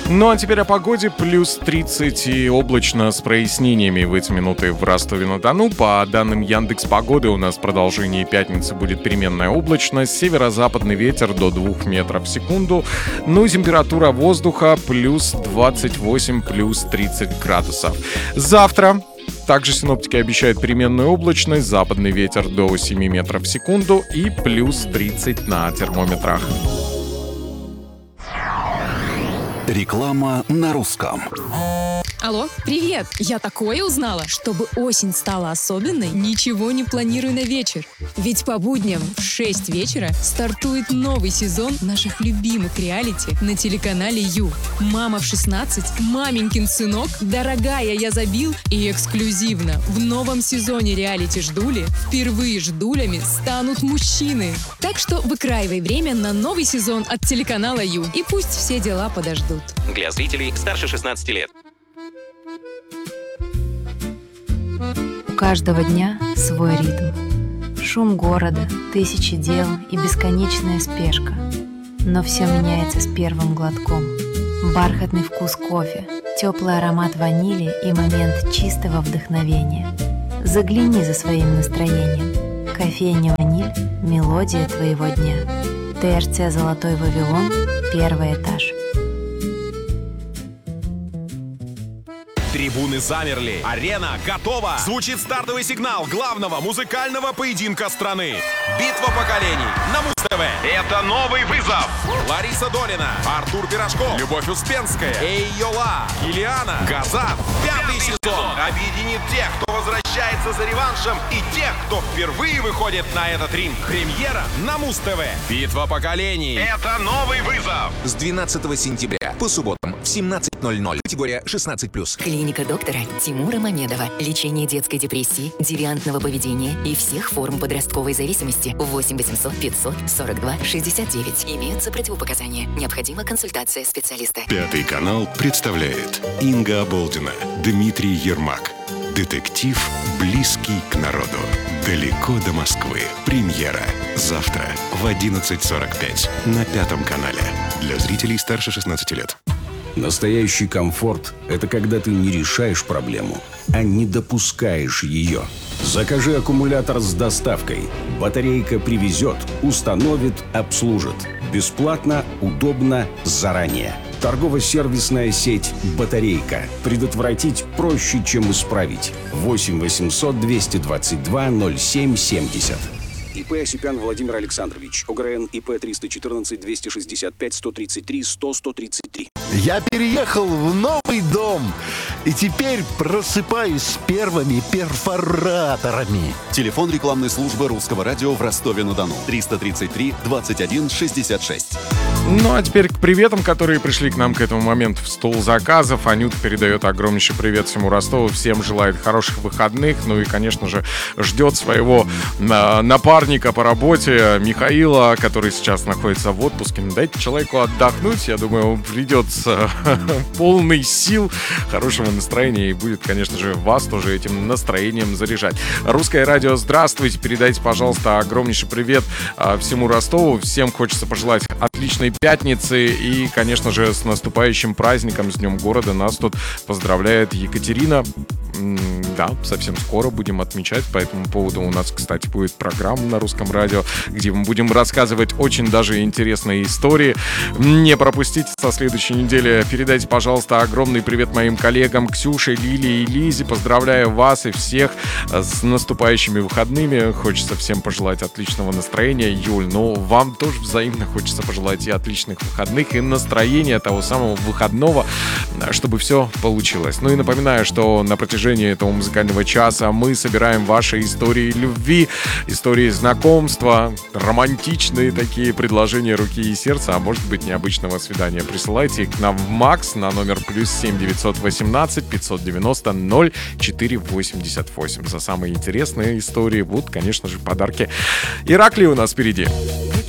Ну а теперь о погоде. Плюс 30 и облачно с прояснениями в эти минуты в Ростове-на-Дону. По данным Яндекс.Погоды, у нас в продолжении пятницы будет переменная облачность, северо-западный ветер до 2 метров в секунду. Ну и температура воздуха плюс 28, плюс 30 градусов. Завтра также синоптики обещают переменную облачность, западный ветер до 7 метров в секунду и плюс 30 на термометрах. Реклама на русском. Алло, привет! Я такое узнала. Чтобы осень стала особенной, ничего не планирую на вечер. Ведь по будням в 6 вечера стартует новый сезон наших любимых реалити на телеканале Ю. «Мама в 16», «Маменькин сынок», «Дорогая, я забил» и эксклюзивно в новом сезоне реалити «Ждули» впервые ждулями станут мужчины. Так что выкраивай время на новый сезон от телеканала Ю. И пусть все дела подождут. Для зрителей старше 16 лет. У каждого дня свой ритм. Шум города, тысячи дел и бесконечная спешка. Но все меняется с первым глотком. Бархатный вкус кофе, теплый аромат ванили и момент чистого вдохновения. Загляни за своим настроением. Кофейня «Ваниль» – мелодия твоего дня. ТРЦ «Золотой Вавилон», первый этаж. Трибуны замерли, арена готова. Звучит стартовый сигнал главного музыкального поединка страны. Битва поколений на Муз-ТВ. Это новый вызов. Лариса Долина, Артур Пирожков, Любовь Успенская, Эй Йола, Килиана, Газан. 5-й сезон объединит тех, кто возвращается за реваншем, и тех, кто впервые выходит на этот ринг. Премьера на Муз-ТВ. Битва поколений. Это новый вызов. С 12 сентября по субботам в 17:00. Категория 16+. Клиника доктора Тимура Мамедова. Лечение детской депрессии, девиантного поведения и всех форм подростковой зависимости. 8 800 542 69. Имеются противопоказания. Необходима консультация специалиста. Пятый канал представляет Инга Оболдина, Дмитрий Ермак. Детектив, близкий к народу. Далеко до Москвы. Премьера. Завтра в 11:45 на Пятом канале. Для зрителей старше 16 лет. Настоящий комфорт – это когда ты не решаешь проблему, а не допускаешь ее. Закажи аккумулятор с доставкой. Батарейка привезет, установит, обслужит. Бесплатно, удобно, заранее. Торгово-сервисная сеть «Батарейка». Предотвратить проще, чем исправить. 8 800 222 07 70. ИП Осипян Владимир Александрович. ОГРН ИП 314 265 133 100 133. Я переехал в новый дом и теперь просыпаюсь с первыми перфораторами. Телефон рекламной службы Русского радио в Ростове-на-Дону. 333 21 66. Ну а теперь к приветам, которые пришли к нам к этому моменту в стол заказов. Анюта передает огромнейший привет всему Ростову, всем желает хороших выходных, ну и, конечно же, ждет своего напарника по работе Михаила, который сейчас находится в отпуске. Дайте человеку отдохнуть, я думаю, он придет с полный сил, хорошего настроения и будет, конечно же, вас тоже этим настроением заряжать. Русское радио, здравствуйте, передайте, пожалуйста, огромнейший привет всему Ростову, всем хочется пожелать отличной пятницы и, конечно же, с наступающим праздником, с Днем города. Нас тут поздравляет Екатерина. Да, совсем скоро будем отмечать. По этому поводу у нас, кстати, будет программа на Русском радио, где мы будем рассказывать очень даже интересные истории. Не пропустите со следующей недели. Передайте, пожалуйста, огромный привет моим коллегам Ксюше, Лилии и Лизе. Поздравляю вас и всех с наступающими выходными. Хочется всем пожелать отличного настроения. Юль, ну вам тоже взаимно хочется пожелать и отличных выходных, и настроения того самого выходного, чтобы все получилось. Ну и напоминаю, что на протяжении этого музыкального часа мы собираем ваши истории любви, истории знакомства, романтичные такие предложения руки и сердца, а может быть необычного свидания. Присылайте их к нам в МАКС на номер +7 918 590 0488. За самые интересные истории будут, конечно же, подарки. Ираклий у нас впереди.